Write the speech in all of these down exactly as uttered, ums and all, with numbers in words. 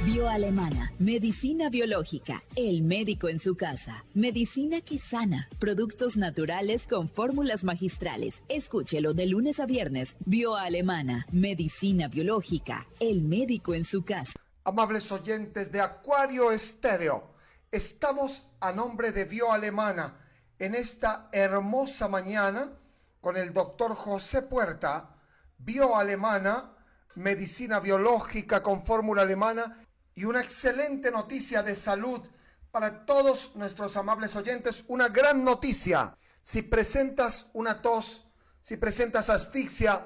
Bioalemana, medicina biológica, el médico en su casa. Medicina que sana, productos naturales con fórmulas magistrales. Escúchelo de lunes a viernes. Bioalemana, medicina biológica, el médico en su casa. Amables oyentes de Acuario Estéreo, estamos a nombre de Bioalemana en esta hermosa mañana con el doctor José Puerta. Bioalemana, medicina biológica con fórmula alemana. Y una excelente noticia de salud para todos nuestros amables oyentes. Una gran noticia. Si presentas una tos, si presentas asfixia,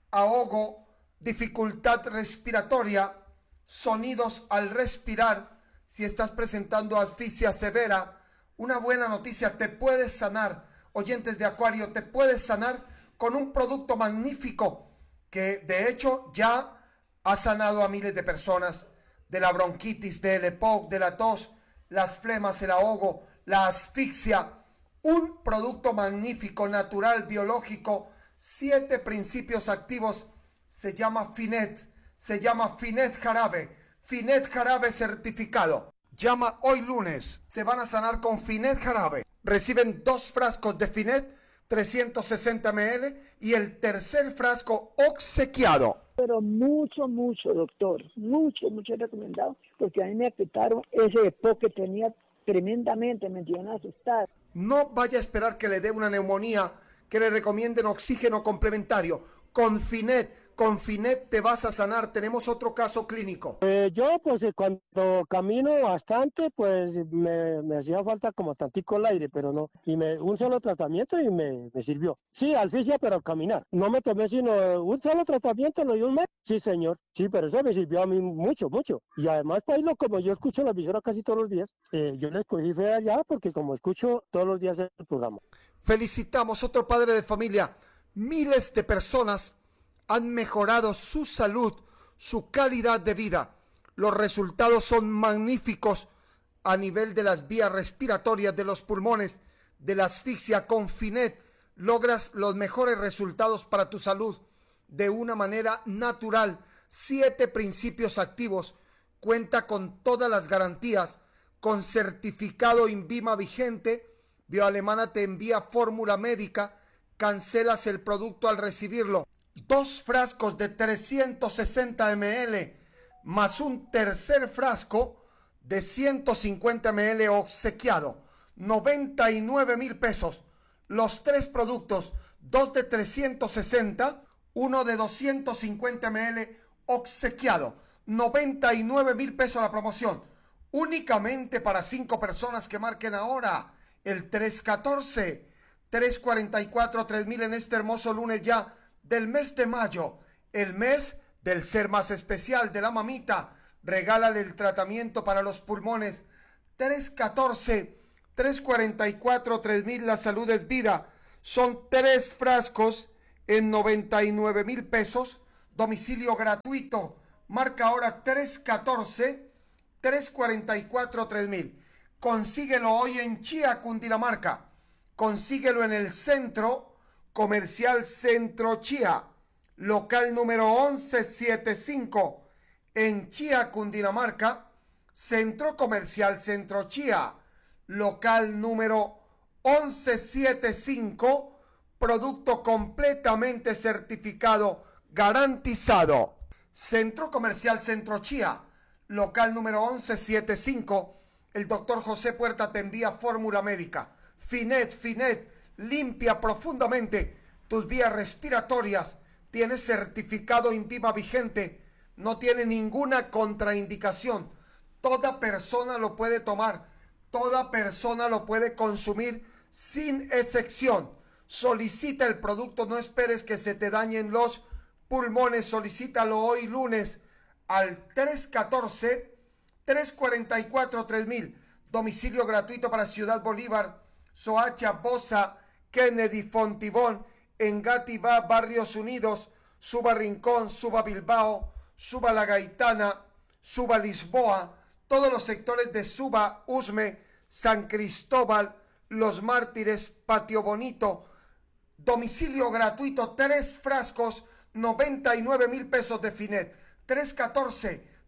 ahogo, dificultad respiratoria, sonidos al respirar, si estás presentando asfixia severa, una buena noticia, te puedes sanar. Oyentes de Acuario, te puedes sanar con un producto magnífico que de hecho ya ha sanado a miles de personas. De la bronquitis, del E P O C, de la tos, las flemas, el ahogo, la asfixia. Un producto magnífico, natural, biológico, siete principios activos. Se llama Finet, se llama Finet Jarabe, Finet Jarabe certificado. Llama hoy lunes, se van a sanar con Finet Jarabe. Reciben dos frascos de Finet, trescientos sesenta mililitros, y el tercer frasco obsequiado. Pero mucho, mucho, doctor, mucho, mucho recomendado, porque a mí me afectaron ese E P O C que tenía tremendamente, me dieron a asustar. No vaya a esperar que le dé una neumonía, que le recomienden oxígeno complementario. Con Finet, con Finet te vas a sanar. Tenemos otro caso clínico. Eh, yo, pues, eh, cuando camino bastante, pues, me, me hacía falta como tantico el aire, pero no. Y me, un solo tratamiento y me, me sirvió. Sí, asfixia, pero al caminar. No me tomé sino un solo tratamiento, no, y un mes. Sí, señor. Sí, pero eso me sirvió a mí mucho, mucho. Y además, pues, lo, como yo escucho la emisora casi todos los días, eh, yo le escogí fe allá porque como escucho todos los días el programa. Felicitamos, otro padre de familia. Miles de personas han mejorado su salud, su calidad de vida. Los resultados son magníficos a nivel de las vías respiratorias, de los pulmones, de la asfixia. Con Finet logras los mejores resultados para tu salud de una manera natural. Siete principios activos, cuenta con todas las garantías, con certificado INVIMA vigente. Bioalemana te envía fórmula médica, cancelas el producto al recibirlo. Dos frascos de trescientos sesenta mililitros más un tercer frasco de ciento cincuenta mililitros obsequiado. noventa y nueve mil pesos. Los tres productos, dos de trescientos sesenta, uno de doscientos cincuenta mililitros obsequiado. noventa y nueve mil pesos la promoción. Únicamente para cinco personas que marquen ahora el tres catorce, tres cuarenta y cuatro, tres mil en este hermoso lunes ya del mes de mayo, el mes del ser más especial de la mamita. Regálale el tratamiento para los pulmones. Tres catorce, tres cuarenta y cuatro, tres mil, la salud es vida. Son tres frascos en noventa y nueve mil pesos. Domicilio gratuito. Marca ahora tres catorce, tres cuarenta y cuatro, tres mil. Consíguelo hoy en Chía, Cundinamarca. Consíguelo en el centro comercial Centro Chía, local número once setenta y cinco, en Chía, Cundinamarca. Centro comercial Centro Chía, local número once setenta y cinco, producto completamente certificado, garantizado. Centro comercial Centro Chía, local número once setenta y cinco. El doctor José Puerta te envía fórmula médica. Finet, Finet, limpia profundamente tus vías respiratorias. Tiene certificado INVIMA vigente. No tiene ninguna contraindicación. Toda persona lo puede tomar. Toda persona lo puede consumir sin excepción. Solicita el producto. No esperes que se te dañen los pulmones. Solicítalo hoy lunes al tres catorce, tres cuarenta y cuatro, tres mil. Domicilio gratuito para Ciudad Bolívar, Soacha, Bosa, Kennedy, Fontibón, Engativá, Barrios Unidos, Suba Rincón, Suba Bilbao, Suba La Gaitana, Suba Lisboa, todos los sectores de Suba, Usme, San Cristóbal, Los Mártires, Patio Bonito. Domicilio gratuito, tres frascos, noventa y nueve mil pesos de Finet. tres catorce,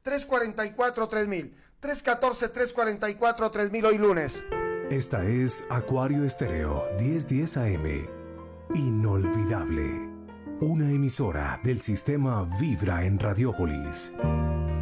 tres cuatro cuatro, tres mil. tres uno cuatro, tres cuatro cuatro, tres mil hoy lunes. Esta es Acuario Estéreo diez diez A M. Inolvidable. Una emisora del sistema Vibra en Radiópolis.